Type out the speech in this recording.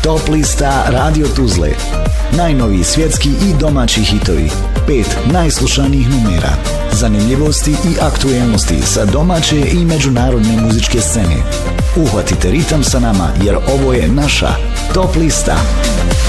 Top lista Radio Tuzle. Najnoviji svjetski i domaći hitovi. 5 najslušanijih numera. Zanimljivosti i aktuelnosti sa domaće i međunarodne muzičke scene. Uhvatite ritam sa nama jer ovo je naša Top lista.